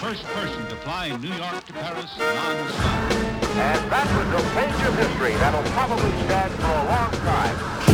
first person to fly New York to Paris non-stop. And that was a page of history that'll probably stand for a long time.